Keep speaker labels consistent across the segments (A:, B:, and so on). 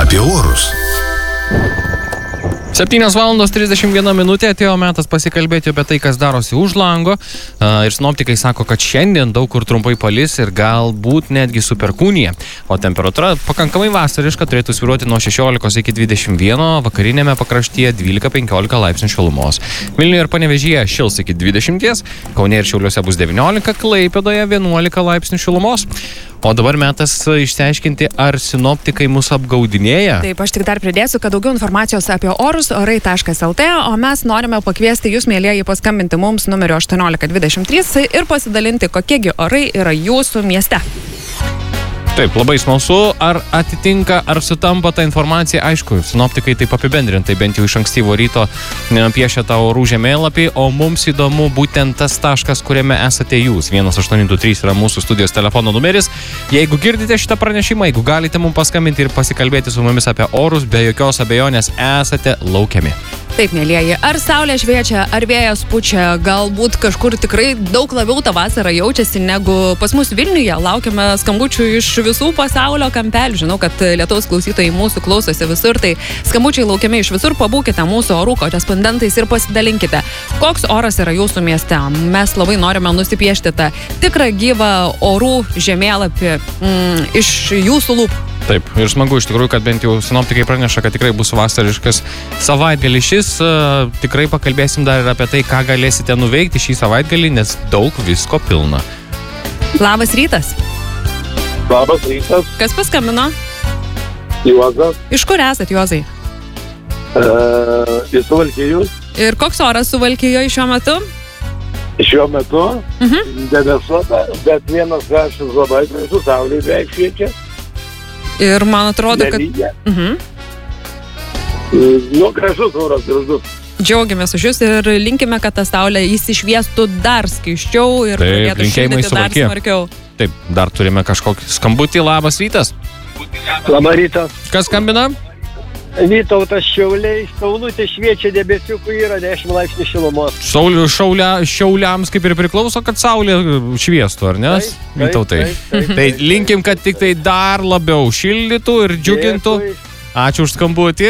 A: apie orus.
B: 7:31 atėjo metas pasikalbėti apie tai, kas darosi už lango. Ir sinoptikai sako, kad šiandien daug kur trumpai palis ir galbūt netgi su perkūnija. O temperatūra pakankamai vasariška, turėtų svyruoti nuo 16 iki 21, vakarinėme pakraštyje 12-15 laipsnių šilumos. Vilniuje ir Panevėžyje šils iki 20, Kaune ir Šiauliuose bus 19, Klaipėdoje 11 laipsnių šilumos. O dabar metas išsiaiškinti, ar sinoptikai mus apgaudinėja.
C: Taip, aš tik dar pridėsiu, kad daugiau informacijos apie orus orai.lt, o mes norime pakviesti jūs, mėlieji, paskambinti mums numeriu 1823 ir pasidalinti, kokiegi orai yra jūsų mieste.
B: Taip, labai smalsu, ar atitinka, ar sutampa ta informacija. Aišku, sinoptikai taip apibendrintai, bent jau iš ankstyvo ryto piešia tą orų žemėlapį, o mums įdomu būtent tas taškas, kuriame esate jūs. 1823 yra mūsų studijos telefono numeris. Jeigu girdite šitą pranešimą, jeigu galite mums paskambinti ir pasikalbėti su mumis apie orus, be jokios abejonės esate laukiami.
C: Taip, mėlieji, ar saulė šviečia, ar vėjas pučia, galbūt kažkur tikrai daug labiau tą vasarą jaučiasi negu pas mus Vilniuje. Laukiame skambučių iš visų pasaulio kampelių. Žinau, kad Lietuvos klausytojai mūsų klausosi visur, tai skambučiai laukiami iš visur. Pabūkite mūsų orų korespondentais ir pasidalinkite, koks oras yra jūsų mieste. Mes labai norime nusipiešti tą tikrą gyvą orų žemėlapį iš jūsų lūpų.
B: Taip, ir smagu iš tikrųjų, kad bent jau sinoptikai praneša, kad tikrai bus vasariškas savaitgalis šis. Tikrai pakalbėsim dar ir apie tai, ką galėsite nuveikti šį savaitgalį, nes daug visko pilna.
C: Labas rytas.
D: Labas rytas.
C: Kas paskambino?
D: Juozas.
C: Iš kur esat, Juozai?
D: Iš Suvalkijos.
C: Ir koks oras Suvalkijoje šiuo metu?
D: Šiuo metu debesuota, bet vienas kraštas labai gražus, saulė beveik šviečia.
C: Ir man atrodo, kad...
D: Gražus oras, gražus.
C: Džiaugiamės už jūs ir linkime, kad ta saulė įsišviestų dar skaisčiau ir pradėtų šildyti dar smarkiau.
B: Taip, dar turime kažkokį skambutį. Labas rytas.
D: Labas rytas.
B: Kas skambina?
D: Vytautas Šiauliai, saulutė šviečia, debesiukų yra 10 laipsnių šilumos.
B: Šiauliams kaip ir priklauso, kad saulė šviestų, ar ne? Vytautai. Tai linkim, kad tik tai dar labiau šildytų ir džiugintų. Ačiū už skambutį.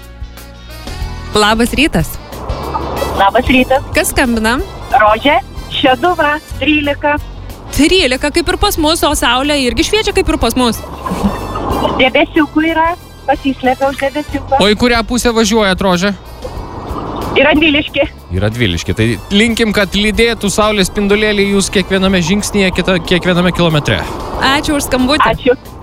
C: Labas rytas.
E: Labas rytas.
C: Kas skambina?
E: Rožė, Šeduva, 13.
C: 13, kaip ir pas mus, o saulė irgi šviečia kaip ir pas mus.
E: Debesiukų yra. Pasislėpia už debesiuką.
B: O į kurią pusę važiuojat, Rožė?
E: Į Radviliškį.
B: Į Radviliškį. Tai linkim, kad lydėtų saulės spindulėlį jūs kiekviename žingsnyje, kiekviename kilometre.
C: Ačiū už skambutį.
E: Ačiū.